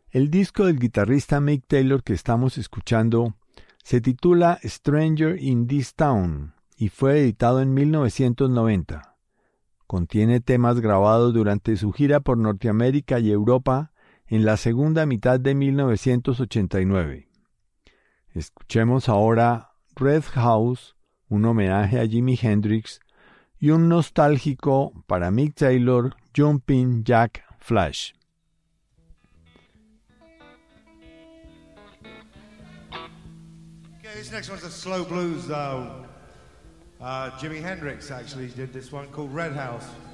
El disco del guitarrista Mick Taylor que estamos escuchando se titula Stranger in This Town y fue editado en 1990. Contiene temas grabados durante su gira por Norteamérica y Europa en la segunda mitad de 1989. Escuchemos ahora Red House, un homenaje a Jimi Hendrix, y un nostálgico para Mick Taylor, Jumpin' Jack Flash. This next one's a slow blues, though. Jimi Hendrix actually did this one called Red House.